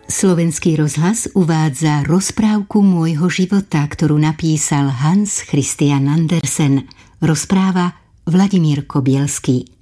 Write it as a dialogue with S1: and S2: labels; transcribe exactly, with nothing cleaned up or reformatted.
S1: Slovenský rozhlas uvádza rozprávku môjho života, ktorú napísal Hans Christian Andersen. Rozpráva Vladimír Kobielský.